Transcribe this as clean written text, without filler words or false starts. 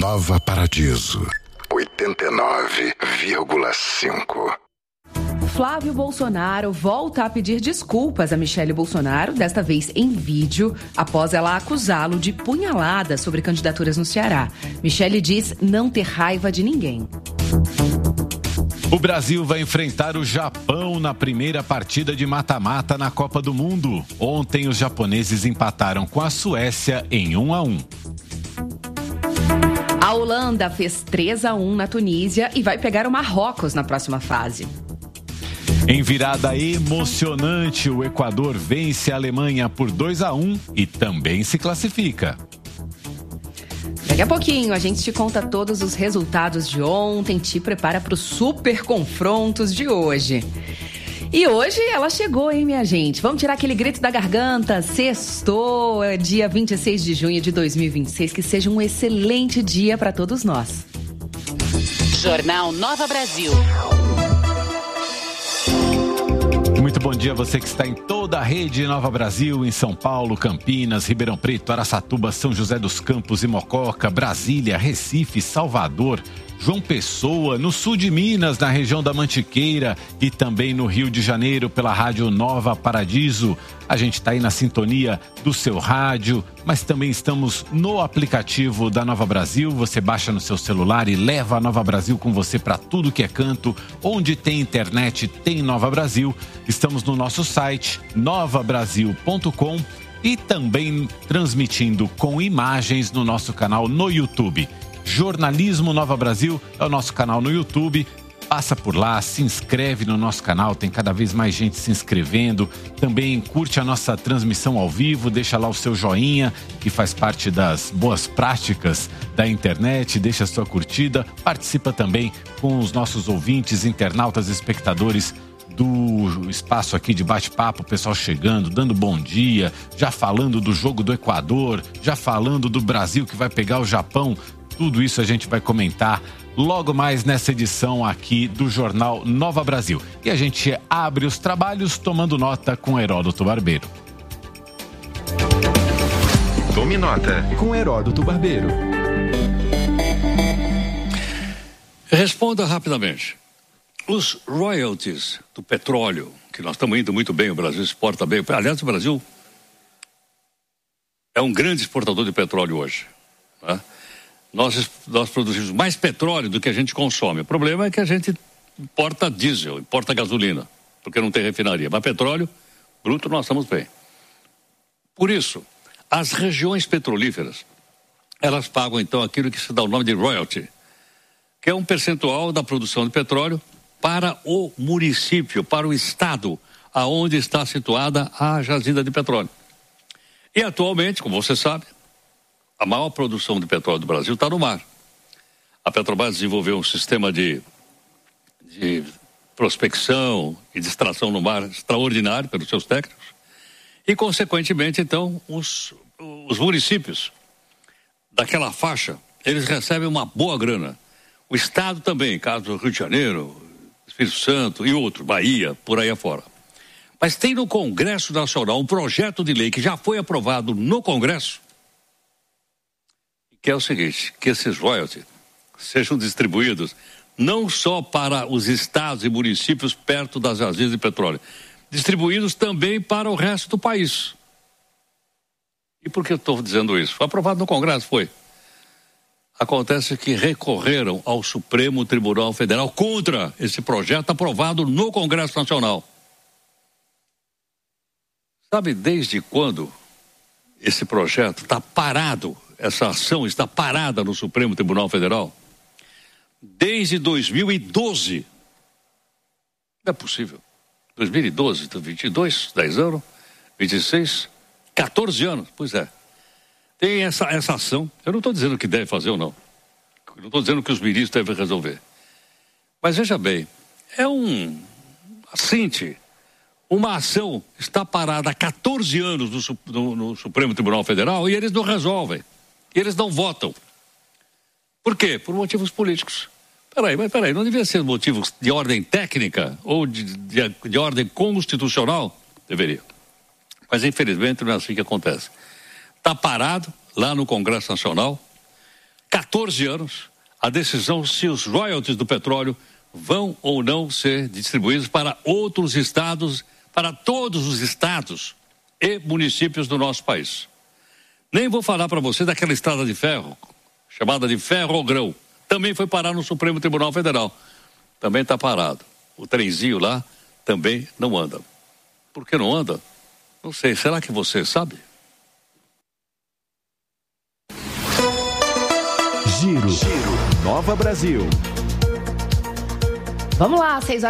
Nova Paradiso, 89,5. Flávio Bolsonaro volta a pedir desculpas a Michele Bolsonaro, desta vez em vídeo, após ela acusá-lo de punhalada sobre candidaturas no Ceará. Michele diz não ter raiva de ninguém. O Brasil vai enfrentar o Japão na primeira partida de mata-mata na Copa do Mundo. Ontem, os japoneses empataram com a Suécia em 1-1. A Holanda fez 3-1 na Tunísia e vai pegar o Marrocos na próxima fase. Em virada emocionante, o Equador vence a Alemanha por 2-1 e também se classifica. Daqui a pouquinho a gente te conta todos os resultados de ontem, te prepara para os super confrontos de hoje. E hoje ela chegou, hein, minha gente? Vamos tirar aquele grito da garganta. Sextou, dia 26 de junho de 2026. Que seja um excelente dia para todos nós. Jornal Nova Brasil. Muito bom dia a você que está em toda a rede Nova Brasil, em São Paulo, Campinas, Ribeirão Preto, Araçatuba, São José dos Campos e Mococa, Brasília, Recife, Salvador, João Pessoa, no sul de Minas, na região da Mantiqueira e também no Rio de Janeiro pela rádio Nova Paradiso. A gente está aí na sintonia do seu rádio, mas também estamos no aplicativo da Nova Brasil. Você baixa no seu celular e leva a Nova Brasil com você para tudo que é canto. Onde tem internet, tem Nova Brasil. Estamos no nosso site, novabrasil.com, e também transmitindo com imagens no nosso canal no YouTube. Jornalismo Nova Brasil é o nosso canal no YouTube. Passa por lá, se inscreve no nosso canal, tem cada vez mais gente se inscrevendo. Também curte a nossa transmissão ao vivo, deixa lá o seu joinha, que faz parte das boas práticas da internet, deixa a sua curtida. Participa também com os nossos ouvintes, internautas, espectadores do espaço aqui de bate-papo, o pessoal chegando, dando bom dia, já falando do jogo do Equador, já falando do Brasil que vai pegar o Japão. Tudo isso a gente vai comentar logo mais nessa edição aqui do Jornal Nova Brasil. E a gente abre os trabalhos tomando nota com Heródoto Barbeiro. Tome nota com Heródoto Barbeiro. Responda rapidamente. Os royalties do petróleo, que nós estamos indo muito bem, o Brasil exporta bem. Aliás, o Brasil é um grande exportador de petróleo hoje, né? Nós produzimos mais petróleo do que a gente consome. O problema é que a gente importa diesel, importa gasolina, porque não tem refinaria. Mas petróleo bruto nós estamos bem. Por isso, as regiões petrolíferas, elas pagam então aquilo que se dá o nome de royalty, que é um percentual da produção de petróleo para o município, para o estado aonde está situada a jazida de petróleo. E atualmente, como você sabe, a maior produção de petróleo do Brasil está no mar. A Petrobras desenvolveu um sistema de prospecção e de extração no mar extraordinário pelos seus técnicos. E, consequentemente, então, os municípios daquela faixa, eles recebem uma boa grana. O Estado também, caso do Rio de Janeiro, Espírito Santo e outro, Bahia, por aí afora. Mas tem no Congresso Nacional um projeto de lei que já foi aprovado no Congresso, que é o seguinte, que esses royalties sejam distribuídos não só para os estados e municípios perto das jazidas de petróleo, distribuídos também para o resto do país. E por que eu estou dizendo isso? Foi aprovado no Congresso, foi. Acontece que recorreram ao Supremo Tribunal Federal contra esse projeto aprovado no Congresso Nacional. Sabe desde quando esse projeto está parado? Essa ação está parada no Supremo Tribunal Federal desde 2012. Não é possível. 2012, 22, 10 anos, 26, 14 anos, pois é. Tem essa ação. Eu não estou dizendo que deve fazer ou não. Eu não estou dizendo que os ministros devem resolver. Mas veja bem, é uma ação está parada há 14 anos no Supremo Tribunal Federal e eles não resolvem. E eles não votam. Por quê? Por motivos políticos. Peraí, não devia ser motivos de ordem técnica ou de ordem constitucional? Deveria. Mas infelizmente não é assim que acontece. Está parado lá no Congresso Nacional. 14 anos a decisão se os royalties do petróleo vão ou não ser distribuídos para outros estados, para todos os estados e municípios do nosso país. Nem vou falar para você daquela estrada de ferro, chamada de Ferrogrão. Também foi parar no Supremo Tribunal Federal. Também está parado. O trenzinho lá também não anda. Por que não anda? Não sei. Será que você sabe? Giro. Nova Brasil. Vamos lá, 6h.